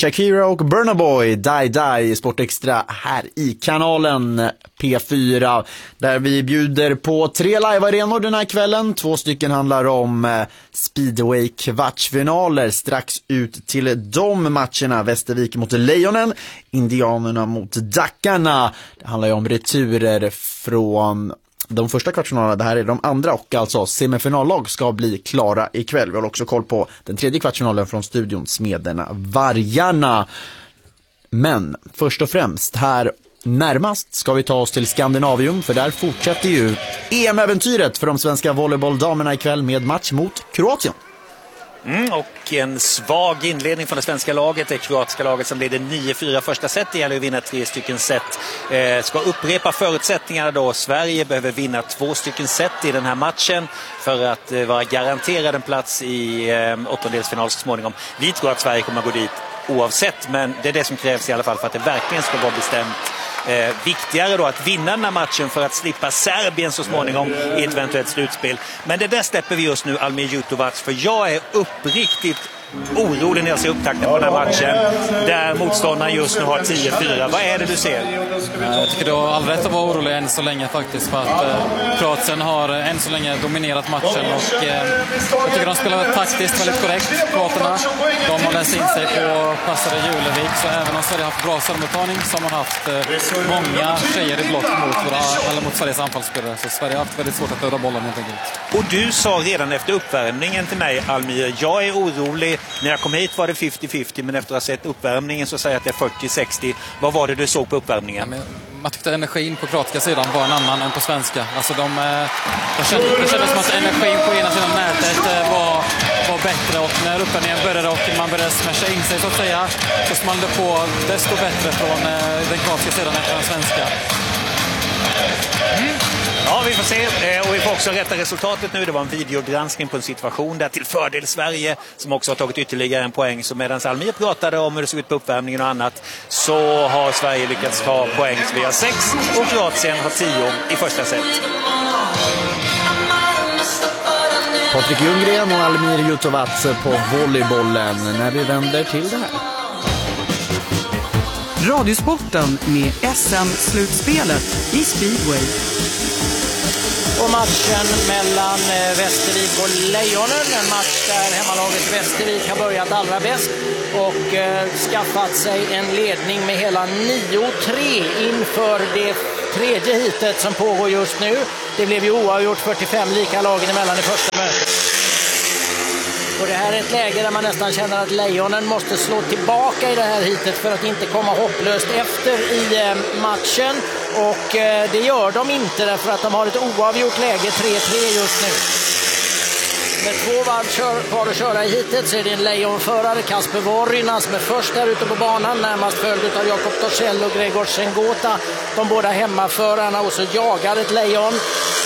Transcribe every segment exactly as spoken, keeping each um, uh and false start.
Shakira och Burna Boy, Die Die i Sport Extra här i kanalen P fyra, där vi bjuder på tre live-arenor den här kvällen. Två stycken handlar om speedway-kvartsfinaler. Strax ut till de matcherna: Västervik mot Lejonen, Indianerna mot Dackarna. Det handlar ju om returer från de första kvartsfinalerna. Det här är de andra, och alltså semifinallag ska bli klara ikväll. Vi har också koll på den tredje kvartsfinalen från studion Smederna Vargarna. Men först och främst här närmast ska vi ta oss till Skandinavium, för där fortsätter ju E M-äventyret för de svenska volleybolldamerna ikväll med match mot Kroatien. Mm, och en svag inledning från det svenska laget. Det kroatiska laget som leder nio fyra första set. Det gäller att vinna tre stycken set. Eh, ska upprepa förutsättningarna då. Sverige behöver vinna två stycken set i den här matchen för att eh, vara garanterad en plats i eh, åttondelsfinal så småningom. Vi tror att Sverige kommer att gå dit oavsett, men det är det som krävs i alla fall för att det verkligen ska vara bestämt. Eh, viktigare då att vinna den här matchen för att slippa Serbien så småningom i ett eventuellt slutspel. Men det där släpper vi just nu, Almir Jutovac, för jag är uppriktigt orolig när jag ser upptakten på den här matchen där motståndaren just nu har tio fyra. Vad är det du ser? Jag tycker du har all rätt att vara orolig än så länge faktiskt, för att eh, Kroatien har än så länge dominerat matchen, och eh, jag tycker de spelar taktiskt väldigt korrekt, kroaterna. De har läst in sig på passade Julevik, så även om Sverige har haft bra servemottagning så har man haft eh, många tjejer i blott mot, våra, eller mot Sveriges anfallsspelare, så Sverige har haft väldigt svårt att döda bollen helt enkelt. Och du sa redan efter uppvärmningen till mig, Almir, jag är orolig. När jag kom hit var det femtio femtio, men efter att ha sett uppvärmningen så säger jag att det är fyrtio sextio. Vad var det du såg på uppvärmningen? Ja, men man tyckte energin på kroatiska sidan var en annan än på svenska. Alltså de, de kände, det kändes som att energin på ena sidan nätet var, var bättre, och när uppvärmningen började och man började smasha in sig så att säga, så small det på desto bättre från den kroatiska sidan än den svenska. Mm. Ja, vi får se. Och vi får också rätta resultatet nu. Det var en videogranskning på en situation där till fördel Sverige, som också har tagit ytterligare en poäng. Så medan Almir pratade om hur det såg ut på uppvärmningen och annat, så har Sverige lyckats ta poäng. Så vi har sex och Kroatien har tio i första set. Patrik Ljunggren och Almir Jutovac på volleybollen när vi vänder till det här. Radiosporten med S M-slutspelet i speedway. Och matchen mellan Västervik och Lejonen, en match där hemmalaget Västervik har börjat allra bäst och eh, skaffat sig en ledning med hela nio tre inför det tredje hitet som pågår just nu. Det blev ju oavgjort, fyrtiofem lika lagen emellan i första mötet. Och det här är ett läge där man nästan känner att Lejonen måste slå tillbaka i det här hitet för att inte komma hopplöst efter i matchen. Och det gör de inte, därför att de har ett oavgjort läge, tre tre just nu. Med två varv kvar att köra i hitet så är det en lejonförare, Kasper Vorryna, som är först där ute på banan, närmast följd av Jakob Torssell och Gregor Sengota, de båda hemmaförarna, och så jagar ett lejon.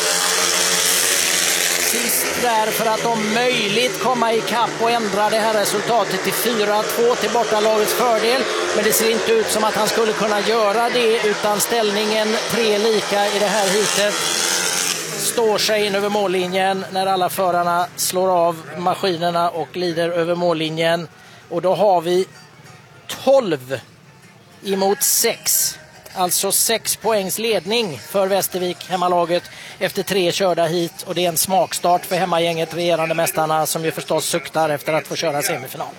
Sist där för att om möjligt komma i kapp och ändra det här resultatet till fyra två till bortalagets fördel. Men det ser inte ut som att han skulle kunna göra det, utan ställningen tre lika i det här hitet står sig in över mållinjen när alla förarna slår av maskinerna och glider över mållinjen. Och då har vi tolv emot sex. Alltså sex poängs ledning för Västervik, hemmalaget, efter tre körda hit. Och det är en smakstart för hemmagänget, regerande mästarna, som ju förstås suktar efter att få köra semifinal.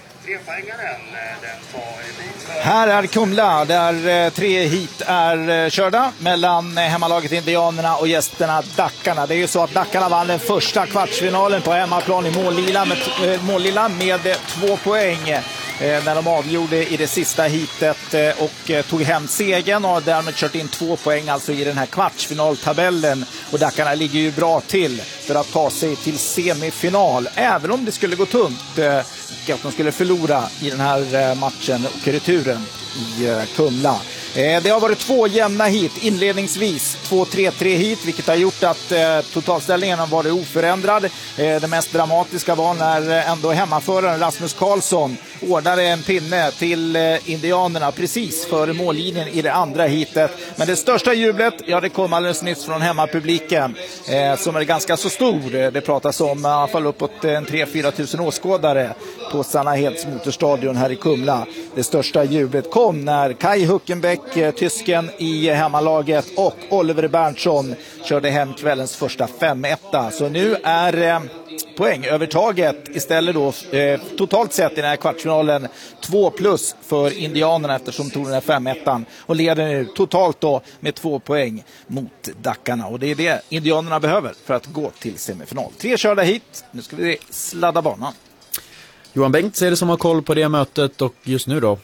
Här är Kumla, där tre hit är körda mellan hemmalaget Indianerna och gästerna Dackarna. Det är ju så att Dackarna vann den första kvartsfinalen på hemmaplan i Målilla med, Målilla med två poäng när de avgjorde i det sista hitet och tog hem segern och därmed kört in två poäng alltså i den här kvartsfinaltabellen. Och Dackarna ligger ju bra till för att ta sig till semifinal, även om det skulle gå tungt och att de skulle förlora i den här matchen och returen i Kumla. Eh, det har varit två jämna hit inledningsvis, två tre tre hit, vilket har gjort att eh, totalställningen har varit oförändrad. Eh, det mest dramatiska var när eh, ändå hemmaföraren Rasmus Karlsson ordnade en pinne till eh, indianerna precis före mållinjen i det andra hitet. Men det största jublet, ja, det kom alldeles nyss från hemmapubliken eh, som är ganska så stor. Det pratas om i alla fall uppåt en tre till fyra tusen åskådare på Sanna Heds motorstadion här i Kumla. Det största jublet kom när Kai Huckenbeck, eh, tysken i hemmalaget, och Oliver Berntsson körde hem kvällens första fem ett. Så nu är eh, poängövertaget istället då eh, totalt sett i den här kvartsfinalen två plus för indianerna eftersom de tog den här fem ett och leder nu totalt då med två poäng mot dackarna. Och det är det indianerna behöver för att gå till semifinal. Tre körda hit, nu ska vi sladda banan. Johan Bengt är det som har koll på det mötet och just nu då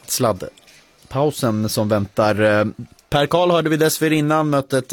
sladdpausen som väntar. Per Karl hörde vi dessförinnan mötet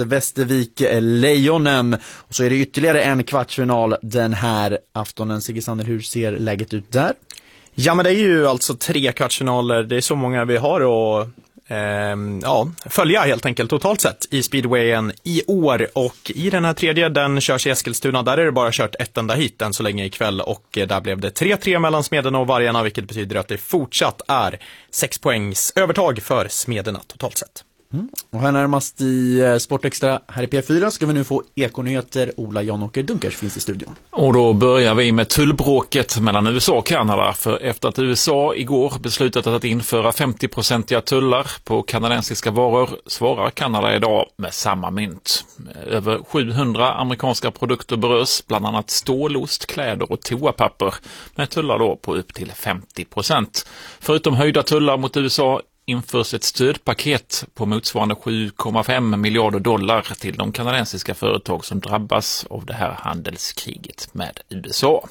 Västervik-Lejonen. Och så är det ytterligare en kvartsfinal den här aftonen. Sigge, hur ser läget ut där? Ja, men det är ju alltså tre kvartsfinaler. Det är så många vi har att eh, ja, följa helt enkelt totalt sett i speedwayen i år. Och i den här tredje, den körs i Eskilstuna. Där är det bara kört ett enda hit än så länge ikväll. Och där blev det tre tre mellan Smederna och Vargarna, vilket betyder att det fortsatt är sex poängs övertag för Smederna totalt sett. Mm. Och här närmast i Sportextra här i P fyra ska vi nu få ekonyheter. Ola Jan-Åker Dunkers finns i studion. Och då börjar vi med tullbråket mellan U S A och Kanada. För efter att U S A igår beslutat att införa femtio-procentiga tullar på kanadensiska varor svarar Kanada idag med samma mynt. Över sjuhundra amerikanska produkter berörs, bland annat stålost, kläder och toapapper, med tullar då på upp till femtio procent. Förutom höjda tullar mot U S A införs ett stödpaket på motsvarande sju komma fem miljarder dollar till de kanadensiska företag som drabbas av det här handelskriget med U S A.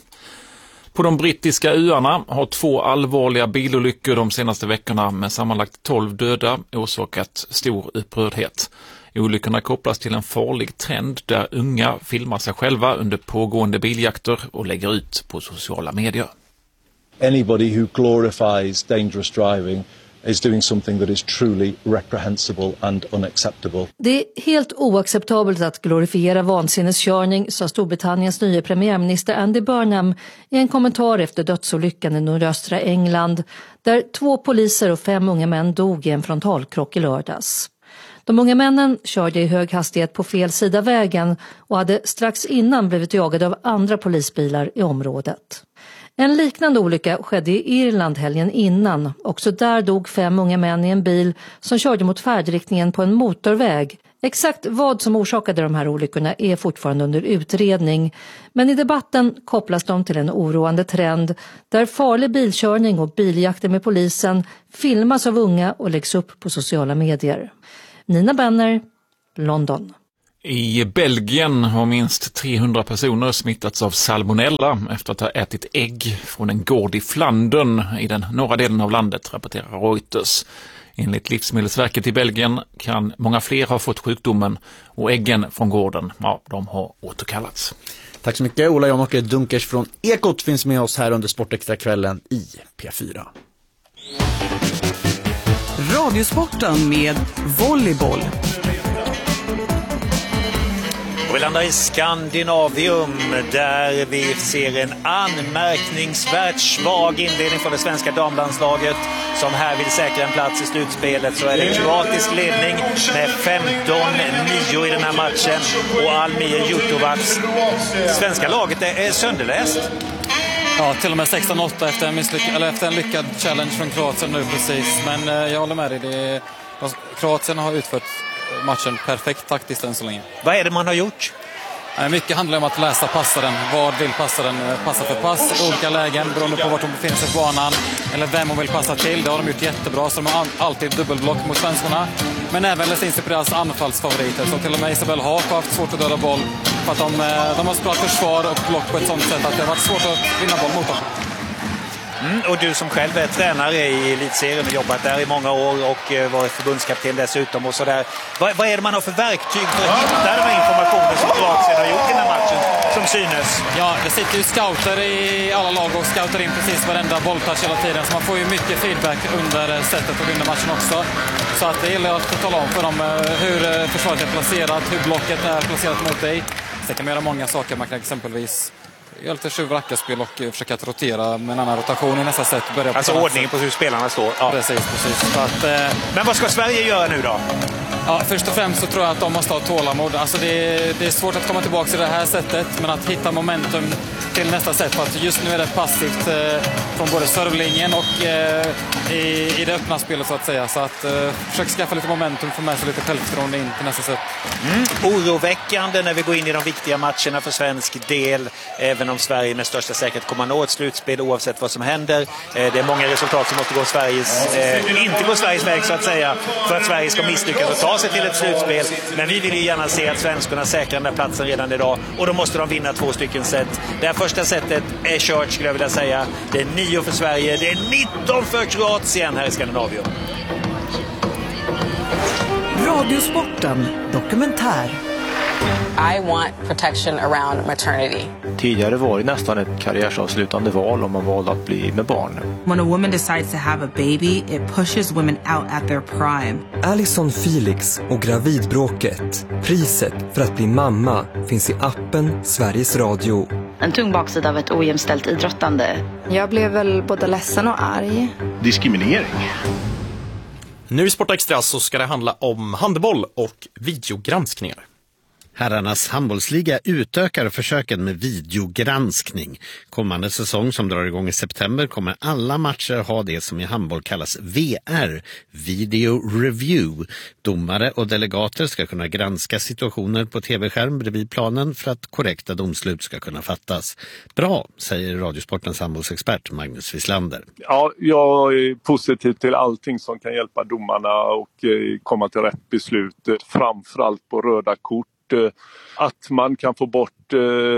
På de brittiska öarna har två allvarliga bilolyckor de senaste veckorna med sammanlagt tolv döda orsakat stor upprördhet. Olyckorna kopplas till en farlig trend där unga filmar sig själva under pågående biljakter och lägger ut på sociala medier. Anybody who glorifies dangerous driving is doing something that is truly reprehensible and unacceptable. Det är helt oacceptabelt att glorifiera vansinneskörning, sa Storbritanniens nya premiärminister Andy Burnham i en kommentar efter dödsolyckan i nordöstra England, där två poliser och fem unga män dog i en frontalkrock i lördags. De unga männen körde i hög hastighet på fel sida vägen och hade strax innan blivit jagade av andra polisbilar i området. En liknande olycka skedde i Irland helgen innan. Också där dog fem unga män i en bil som körde mot färdriktningen på en motorväg. Exakt vad som orsakade de här olyckorna är fortfarande under utredning. Men i debatten kopplas de till en oroande trend där farlig bilkörning och biljakter med polisen filmas av unga och läggs upp på sociala medier. Nina Benner, London. I Belgien har minst trehundra personer smittats av salmonella efter att ha ätit ägg från en gård i Flandern i den norra delen av landet, rapporterar Reuters. Enligt Livsmedelsverket i Belgien kan många fler ha fått sjukdomen och äggen från gården, ja, de har återkallats. Tack så mycket. Ola Jan-Åker Dunkers från Ekot finns med oss här under Sportextra-kvällen i P fyra. Radiosporten med volleyboll. Och vi landar i Skandinavium där vi ser en anmärkningsvärt svag inledning från det svenska damlandslaget som här vill säkra en plats i slutspelet. Så är det kroatisk ledning med femton nio i den här matchen och Almir Jutovac. Svenska laget är sönderläst. Ja, till och med sexton åtta efter en, misslyck- eller efter en lyckad challenge från Kroatien nu precis. Men eh, jag håller med dig. Det är... Kroatien har utfört matchen perfekt taktiskt än så länge. Vad är det man har gjort? Mycket handlar om att läsa passaren. Vad vill passaren passa för pass i olika lägen beroende på vart de befinner sig på banan eller vem de vill passa till. Det har de gjort jättebra, så de har alltid dubbelblock mot svenskarna. Men även läst in sig på deras anfallsfavoriter. Så till och med Isabel Haak har haft svårt att döda boll för att de, de har spelat försvar och block på ett sånt sätt att det har varit svårt att vinna boll mot dem. Mm, och du som själv är tränare i elitserien och jobbat där i många år och varit förbundskapten dessutom och sådär. Vad, vad är det man har för verktyg för att hitta den här informationen som Kroatien har gjort i den här matchen? som synes. Ja, det sitter ju scouter i alla lag och scouter in precis varenda bolltouch hela tiden. Så man får ju mycket feedback under sättet och under matchen också. Så att det gäller att tala om för dem hur försvaret är placerat, hur blocket är placerat mot dig. Sen kan man göra många saker. Man kan exempelvis göra lite tjuvrackarspel och försöka att rotera med en annan rotation i nästa sätt. Börja alltså ordningen på hur spelarna står. Ja. Precis, precis. Så att, eh... Men vad ska Sverige göra nu då? Ja, först och främst så tror jag att de måste ha tålamod. Alltså det, är, det är svårt att komma tillbaka till det här sättet, men att hitta momentum till nästa sätt. För att just nu är det passivt eh, från både servlinjen och eh, i, i det öppna spelet så att säga. Så att eh, försöka skaffa lite momentum, få med sig lite självförtroende in till nästa sätt. Mm. Oroväckande när vi går in i de viktiga matcherna för svensk del. Även om Sverige med största säkerhet kommer att nå ett slutspel oavsett vad som händer. Eh, det är många resultat som måste gå Sveriges, eh, inte gå Sveriges väg så att säga, för att Sverige ska misslyckas och ta sig till ett slutspel. Men vi vill ju gärna se att svenskarna säkrar den där platsen redan idag. Och då måste de vinna två stycken set. Det här första setet är kört skulle jag vilja säga. Det är nio för Sverige, det är nitton för Kroatien här i Skandinavien. Radiosporten dokumentär. I want protection around maternity. Tidigare var det nästan ett karriärsavslutande val om man valde att bli med barn. When a woman decides to have a baby, it pushes women out at their prime. Alison Felix och gravidbråket. Priset för att bli mamma finns i appen Sveriges Radio. En tung baksida av ett ojämställt idrottande. Jag blev väl både ledsen och arg. Diskriminering. Nu i Sport Extra så ska det handla om handboll och videogranskningar. Herrarnas handbollsliga utökar försöken med videogranskning. Kommande säsong som drar igång i september kommer alla matcher ha det som i handboll kallas V R, Video Review. Domare och delegater ska kunna granska situationer på tv-skärm bredvid planen för att korrekta domslut ska kunna fattas. Bra, säger Radiosportens handbollsexpert Magnus Wislander. Ja, jag är positiv till allting som kan hjälpa domarna och komma till rätt beslut. Framförallt på röda kort. Att man kan få bort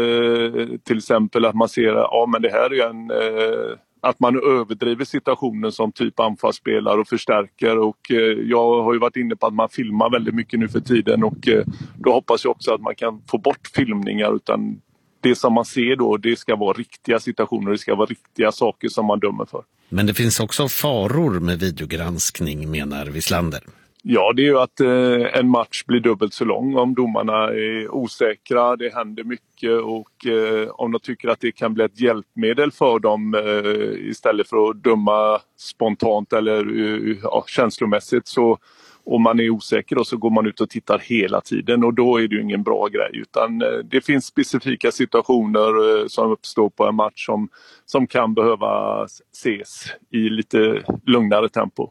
eh, till exempel att man ser ja, men det här är en, eh, att man överdriver situationen som typ anfallsspelare och förstärker. Och eh, jag har ju varit inne på att man filmar väldigt mycket nu för tiden och eh, då hoppas jag också att man kan få bort filmningar, utan det som man ser då, det ska vara riktiga situationer, det ska vara riktiga saker som man dömer för. Men det finns också faror med videogranskning, menar Wislander. Ja, det är ju att eh, en match blir dubbelt så lång om domarna är osäkra, det händer mycket och eh, om de tycker att det kan bli ett hjälpmedel för dem eh, istället för att döma spontant eller eh, ja, känslomässigt, så om man är osäker då, så går man ut och tittar hela tiden och då är det ju ingen bra grej, utan eh, det finns specifika situationer eh, som uppstår på en match som, som kan behöva ses i lite lugnare tempo.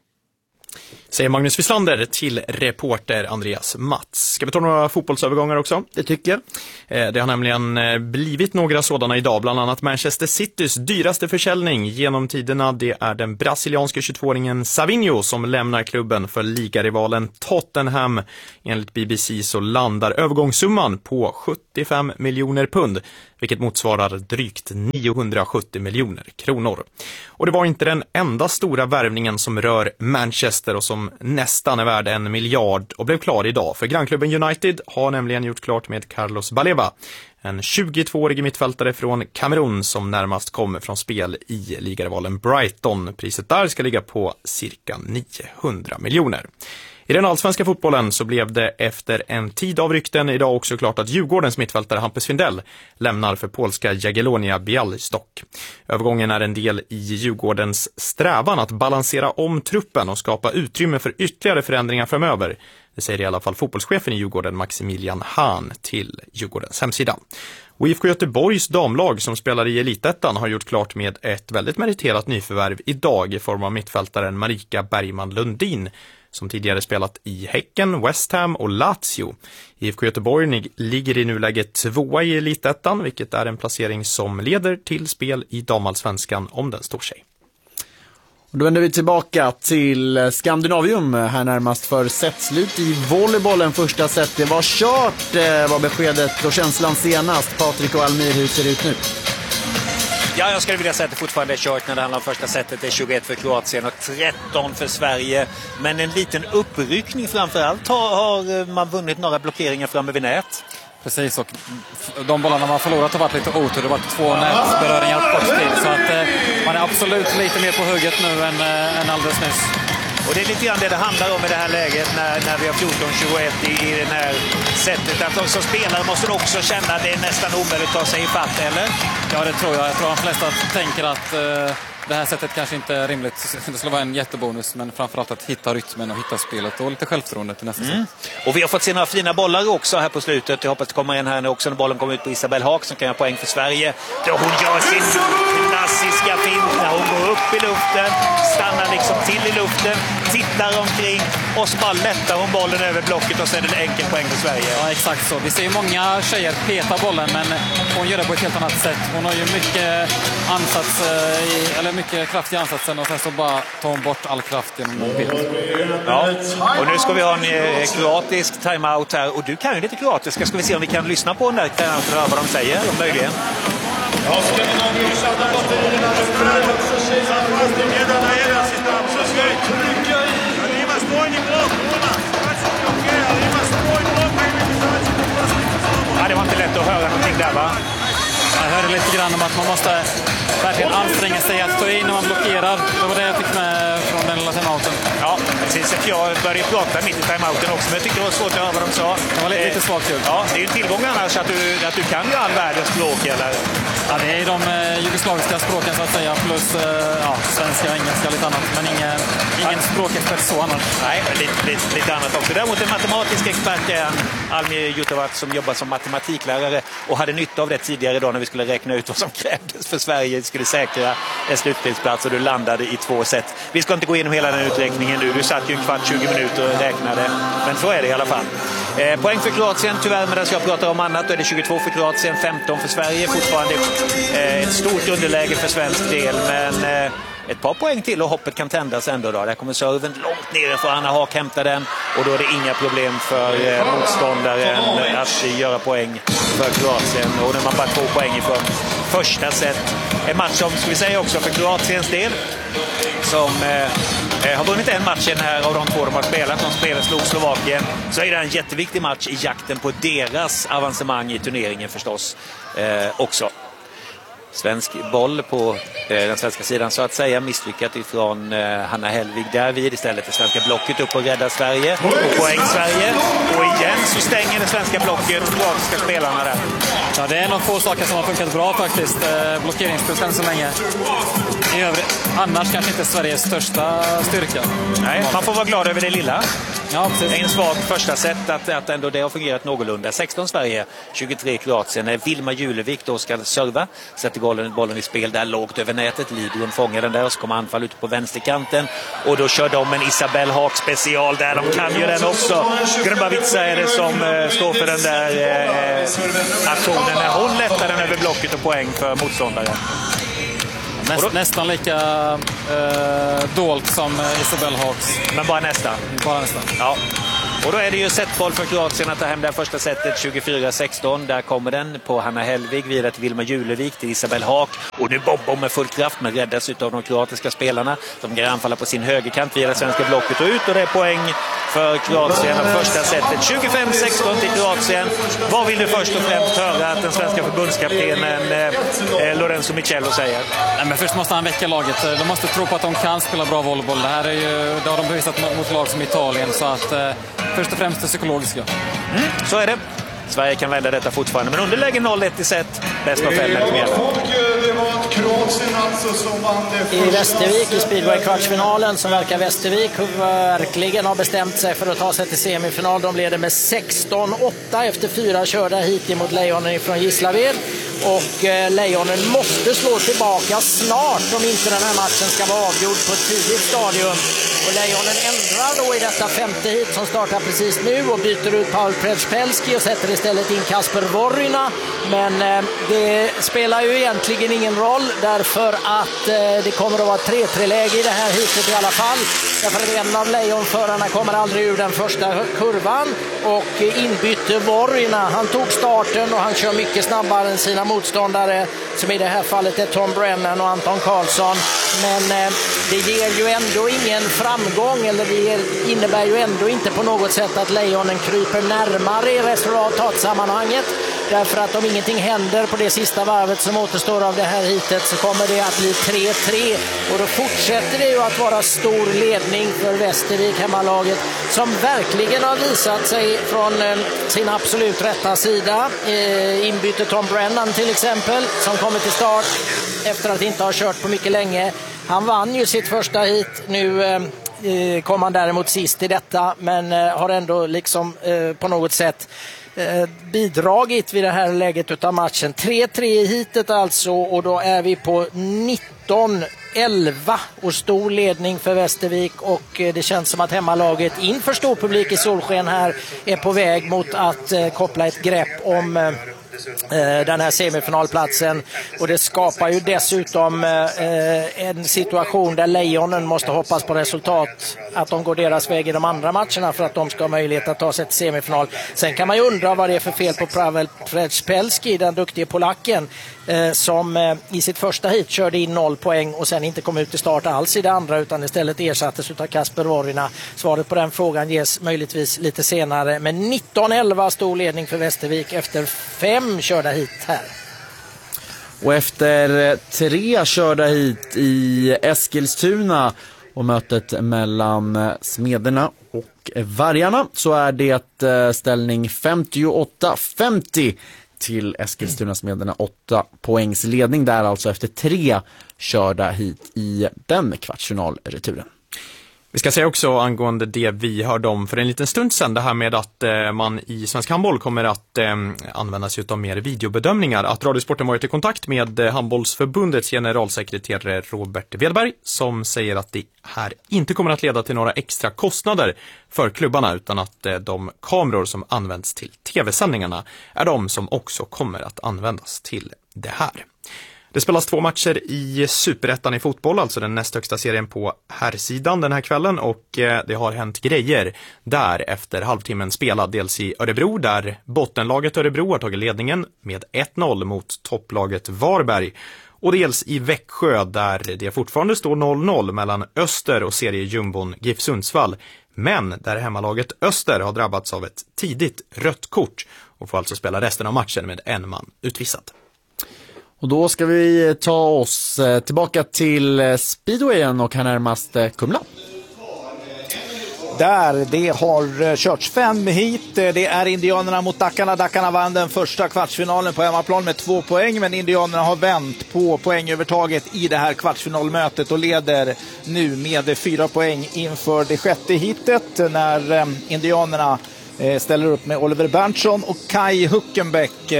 Säger Magnus Wislander till reporter Andreas Mats. Ska vi ta några fotbollsövergångar också? Det tycker jag. Det har nämligen blivit några sådana idag. Bland annat Manchester Citys dyraste försäljning genom tiderna. Det är den brasilianska tjugotvååringen Savinho som lämnar klubben för ligarivalen Tottenham. Enligt B B C så landar övergångssumman på sjuttiofem miljoner pund. Vilket motsvarar drygt niohundrasjuttio miljoner kronor. Och det var inte den enda stora värvningen som rör Manchester och som nästan är värd en miljard och blev klar idag. För grannklubben United har nämligen gjort klart med Carlos Baleba. En tjugotvåårig mittfältare från Kamerun som närmast kommer från spel i ligarivalen Brighton. Priset där ska ligga på cirka niohundra miljoner. I den allsvenska fotbollen så blev det efter en tid av rykten idag också klart att Djurgårdens mittfältare Hampus Findell lämnar för polska Jagiellonia Białystok. Övergången är en del i Djurgårdens strävan att balansera om truppen och skapa utrymme för ytterligare förändringar framöver. Det säger i alla fall fotbollschefen i Djurgården Maximilian Hahn till Djurgårdens hemsida. Och I F K Göteborgs damlag som spelar i Elitettan har gjort klart med ett väldigt meriterat nyförvärv idag i form av mittfältaren Marika Bergman Lundin som tidigare spelat i Häcken, West Ham och Lazio. I F K Göteborg ligger i nuläget tvåa i Elitettan, vilket är en placering som leder till spel i damallsvenskan om den står sig. Och då vänder vi tillbaka till Skandinavium här närmast för setslut i volleybollen. Första set, det var kört var beskedet och känslan senast. Patrik och Almir, hur ser det ut nu? Ja, jag skulle vilja säga att det fortfarande är kört när det handlar om första setet. Det är tjugoett för Kroatien och tretton för Sverige. Men en liten uppryckning framförallt har, har man vunnit några blockeringar framme vid nät. Precis, och de bollarna man förlorat har varit lite otur. Det har varit två nätberöringar kort till. Så att eh, man är absolut lite mer på hugget nu än, äh, än alldeles nyss. Och det är lite grann det det handlar om i det här läget när, när vi har fjorton tjugoett i, i det här sättet. Att de som spelare måste också känna att det är nästan omöjligt att ta sig i fatt, eller? Ja, det tror jag. Jag tror de flesta tänker att eh, det här sättet kanske inte är rimligt. Det skulle vara en jättebonus, men framförallt att hitta rytmen och hitta spelet och lite självförtroende till nästa mm. sätt. Och vi har fått se några fina bollar också här på slutet. Jag hoppas det kommer en här nu också när bollen kommer ut på Isabelle Haak som kan göra poäng för Sverige. Då hon gör sin klassiska fint när hon går upp i luften, stannar liksom till i luften, tittar omkring och så bara lättar hon bollen över blocket och så är det en enkel poäng för Sverige. Ja, exakt så. Vi ser ju många tjejer peta bollen, men hon gör det på ett helt annat sätt. Hon har ju mycket ansats, i, eller mycket kraft i ansatsen och sen så bara tar hon bort all kraft genom en pet. Ja, och nu ska vi ha en eh, kroatisk timeout här och du kan ju lite kroatiska. Ska vi se om vi kan lyssna på den där timeouten och vad de säger, om möjligen. Ja, det var inte lätt att höra någonting där, va? Jag hörde lite grann om att man måste verkligen anstränga sig att stå in när man blockerar. Det var det jag fick med från den lilla timeouten. Ja, precis. Jag började prata mitt i timeouten också, men jag tyckte det var svårt att höra vad de sa. Det var lite, lite svagt ljud. Ja, det är ju en tillgång annars att du, att du kan ju all världens språk, eller? Ja, det är de eh, jugoslaviska språken så att säga, plus eh, ja, svenska och engelska och lite annat. Men ingen, ingen språkexpert så annars. Nej, men lite, lite, lite annat också. Däremot en matematisk expert är en Almir Jutovac som jobbar som matematiklärare och hade nytta av det tidigare idag när vi skulle räkna ut vad som krävdes för Sverige skulle säkra en slutspelsplats och du landade i två set. Vi ska inte gå igenom hela den uträkningen nu. Du satt ju en kvart, tjugo minuter och räknade. Men så är det i alla fall. Eh, poäng för Kroatien, tyvärr, medan jag pratar om annat. Då är det tjugotvå för Kroatien, femton för Sverige. Fortfarande eh, ett stort underläge för svensk del, men eh, ett par poäng till och hoppet kan tändas ändå då. Där kommer serven långt nere för Anna Haak hämta den och då är det inga problem för eh, motståndaren att göra poäng för Kroatien. Och nu är man bara två poäng ifrån första set. En match som, ska vi säga också, för Kroatiens del som eh, har vunnit en match här av de två de har spelat. De spelar slog Slovakien. Så är det en jätteviktig match i jakten på deras avancemang i turneringen förstås eh, också. Svensk boll på eh, den svenska sidan så att säga, misslyckat ifrån eh, Hanna Hellvig därvid. Istället det svenska blocket upp och räddar Sverige och poäng Sverige, och igen så stänger det svenska blocket de kroatiska spelarna där. Ja, det är nog få saker som har funkat bra faktiskt. Eh, blockeringsspel än så länge. I övrigt, annars kanske inte Sveriges största styrka. Nej, man får vara glad över det lilla. Ja, precis. Det är en svag första set att, att ändå det har fungerat någorlunda. sexton Sverige, tjugotre Kroatien. När Vilma Julevik då ska serva, sätter bollen, bollen i spel där lågt över nätet. Lidbom fångar den där och så kommer anfall ut på vänsterkanten. Och då kör de en Isabelle Haak special där. De kan ju den också. Grbavica är det som eh, står för den där eh, aktionen när hon lättar den över blocket och poäng för motståndaren. Näst, nästan lika eh, dolt som Isabelle Haaks. Men bara nästan. Bara nästan. Ja. Och då är det ju setboll för Kroatien att ta hem det första setet tjugofyra sexton. Där kommer den på Hanna Hellvig vidare till Vilma Julevik till Isabelle Haak. Och nu bobbar med full kraft men räddas av de kroatiska spelarna. De kan anfalla på sin högerkant via det svenska blocket och ut. Och det är poäng för Kroatien av första setet. tjugofem sexton till Kroatien. Vad vill du först och främst höra att den svenska förbundskaptenen eh, Lorenzo Michello säger? Nej, men först måste han väcka laget. De måste tro på att de kan spela bra volleyboll. Det här är ju, det har de bevisat mot lag som Italien. Så att eh, först och främst det psykologiska. Mm, så är det. Sverige kan vända detta fortfarande. Men underläge noll ett i set. Bäst av fem med. I Västervik i speedway-kvartsfinalen så verkar Västervik verkligen ha bestämt sig för att ta sig till semifinal. De leder med sexton åtta efter fyra körda hit emot Lejonen från Gislaved. Och eh, Lejonen måste slå tillbaka snart om inte den här matchen ska vara avgjord på ett tidigt stadium. Och Lejonen ändrar då i detta femte hit som startar precis nu och byter ut Paul Prejspelski och sätter istället in Kasper Vorryna. Men eh, det spelar ju egentligen ingen roll därför att eh, det kommer att vara tre tre-läge i det här hitet i alla fall. Därför att en av lejonförarna kommer aldrig ur den första kurvan och eh, inbytte Vorryna. Han tog starten och han kör mycket snabbare än sina motståndare som i det här fallet är Tom Brennan och Anton Karlsson. Men eh, det ger ju ändå ingen framgång framgång, eller det innebär ju ändå inte på något sätt att Lejonen kryper närmare i resultatsammanhanget. Därför att om ingenting händer på det sista varvet som återstår av det här hitet så kommer det att bli tre tre. Och då fortsätter det ju att vara stor ledning för Västervik, hemmalaget, som verkligen har visat sig från sin absolut rätta sida. Inbyte Tom Brennan till exempel, som kommer till start efter att inte ha kört på mycket länge. Han vann ju sitt första hit. Nu kom han däremot sist i detta, men har ändå liksom på något sätt bidragit vid det här läget utav matchen. tre tre i hitet alltså, och då är vi på nitton elva och stor ledning för Västervik, och det känns som att hemmalaget inför stor publik i solsken här är på väg mot att koppla ett grepp om den här semifinalplatsen, och det skapar ju dessutom eh, en situation där Lejonen måste hoppas på resultat, att de går deras väg i de andra matcherna för att de ska ha möjlighet att ta sig till semifinal. Sen kan man ju undra vad det är för fel på Pavel Przepelski, den duktiga polacken, eh, som eh, i sitt första hit körde in noll poäng och sen inte kom ut till start alls i det andra, utan istället ersattes av Kasper Vorina. Svaret på den frågan ges möjligtvis lite senare, men nitton elva stor ledning för Västervik efter fem körda hit här. Och efter tre körda hit i Eskilstuna och mötet mellan Smederna och Vargarna så är det ställning femtioåtta femtio till Eskilstuna Smederna, åtta poängs ledning där alltså efter tre körda hit i den kvartsfinalreturen. Vi ska säga också angående det vi hörde om för en liten stund sedan, det här med att eh, man i svensk handboll kommer att eh, använda sig av mer videobedömningar. Att Radiosporten varit i kontakt med eh, handbollsförbundets generalsekreterare Robert Wedberg, som säger att det här inte kommer att leda till några extra kostnader för klubbarna, utan att eh, de kameror som används till tv-sändningarna är de som också kommer att användas till det här. Det spelas två matcher i Superettan i fotboll, alltså den näst högsta serien på herrsidan den här kvällen, och det har hänt grejer där efter halvtimmen spelad. Dels i Örebro där bottenlaget Örebro har tagit ledningen med ett noll mot topplaget Varberg, och dels i Växjö där det fortfarande står noll noll mellan Öster och seriejumbon GIF Sundsvall, men där hemmalaget Öster har drabbats av ett tidigt rött kort och får alltså spela resten av matchen med en man utvisad. Och då ska vi ta oss tillbaka till speedwayen och här närmast Kumla. Där det har körts fem hit. Det är Indianerna mot Dackarna. Dackarna vann den första kvartsfinalen på hemmaplan med två poäng, men Indianerna har vänt på poängövertaget i det här kvartsfinalmötet och leder nu med fyra poäng inför det sjätte hitet när Indianerna ställer upp med Oliver Berntsson och Kai Huckenbeck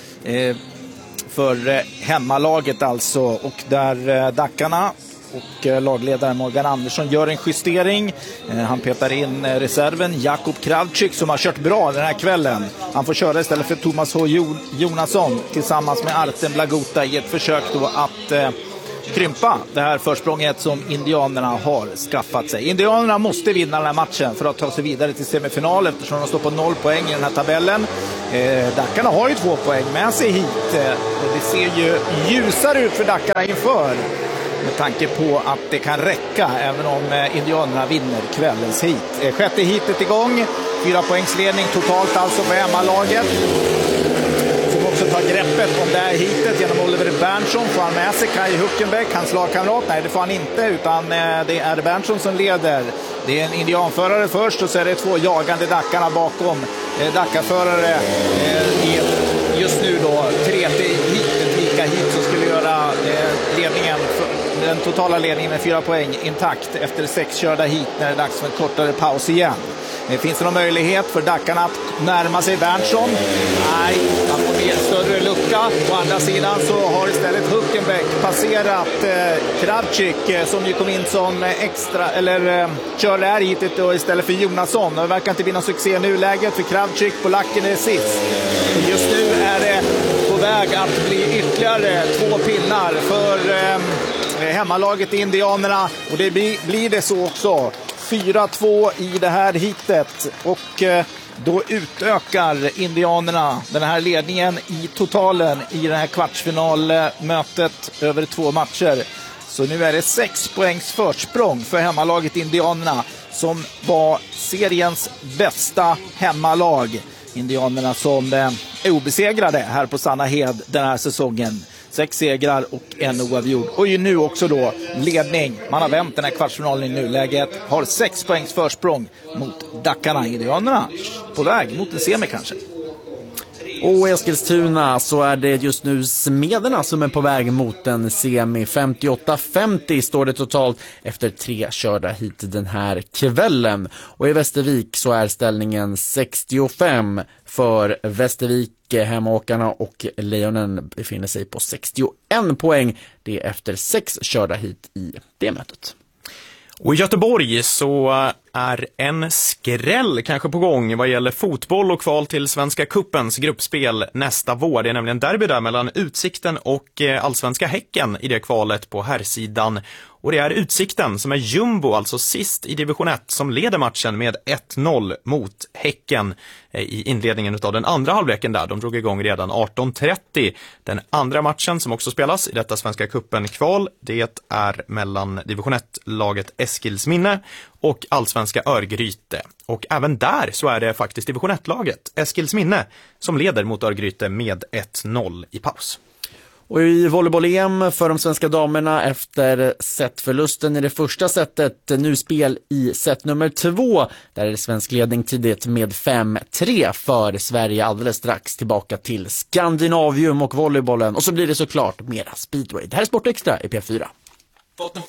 för hemmalaget alltså, och där Dackarna och lagledaren Morgan Andersson gör en justering. Han petar in reserven Jakob Kravczyk som har kört bra den här kvällen. Han får köra istället för Thomas H. Jonasson tillsammans med Artem Blagota i ett försök då att eh, krympa det här försprånget som Indianerna har skaffat sig. Indianerna måste vinna den här matchen för att ta sig vidare till semifinal eftersom de står på noll poäng i den här tabellen. Eh, Dackarna har ju två poäng med sig hit eh, och det ser ju ljusare ut för Dackarna inför, med tanke på att det kan räcka även om eh, Indianerna vinner kvällens hit. Eh, sjätte hitet igång, fyra poängsledning totalt alltså på hemmalaget. Som också tar greppet om det här hitet genom Oliver Berntsson. Får han med sig Kai Huckenbeck, hans lagkamrat? Nej, det får han inte, utan eh, det är Berntsson som leder. Det är en indianförare först och så är det två jagande Dackarna bakom. Eh, Dackarförare eh, i just nu då tredje hitet, lika hit som skulle göra eh, ledningen, för, den totala ledningen med fyra poäng intakt efter sex körda hit när det är dags för en kortare paus igen. Eh, finns det någon möjlighet för Dackarna att närma sig Berntsson? Nej, han får mer större lucka. På andra sidan så har istället Huckenbeck passerat eh, Kravczyk eh, som ju kom in som extra, eller eh, kör det här hitet då istället för Jonasson. Och det verkar inte bli någon succé nu läget för Kravczyk. På lacken är sist. Just nu är det på väg att bli ytterligare två pinnar för eh, hemmalaget i Indianerna. Och det blir, blir det så också. fyra två i det här hitet. Och eh, då utökar Indianerna den här ledningen i totalen i det här kvartsfinalmötet över två matcher. Så nu är det sex poängs försprång för hemmalaget Indianerna som var seriens bästa hemmalag. Indianerna som är obesegrade här på Sannahed den här säsongen. Sex segrar och en oavgjord. Och ju nu också då ledning. Man har vänt den här kvartsfinalen i nuläget. Har sex poängs försprång mot Dackarna. Indianerna på väg mot en semi kanske. Och i Eskilstuna så är det just nu Smederna som är på väg mot en semi. femtioåtta femtio står det totalt efter tre körda hit den här kvällen. Och i Västervik så är ställningen sextiofem för Västervik. Hemmaåkarna och Lejonen befinner sig på sextioen poäng. Det är efter sex körda hit i det mötet. Och i Göteborg så är en skräll kanske på gång vad gäller fotboll och kval till Svenska Cupens gruppspel nästa vår. Det är nämligen derby där mellan Utsikten och Allsvenska Häcken i det kvalet på herrsidan. Och det är Utsikten som är jumbo, alltså sist i division ett, som leder matchen med ett noll mot Häcken i inledningen av den andra halvleken där. De drog igång redan arton trettio. Den andra matchen som också spelas i detta Svenska Cupen-kval, det är mellan division ett-laget Eskilsminne och Allsvenska Örgryte. Och även där så är det faktiskt division ett-laget Eskilsminne som leder mot Örgryte med ett noll i paus. Och i volleyboll-E M för de svenska damerna efter setförlusten i det första setet, nu spel i set nummer två. Där är det svensk ledning tidigt med fem tre för Sverige, alldeles strax tillbaka till Skandinavium och volleybollen. Och så blir det såklart mera speedway. Det här är Sportextra i P fyra.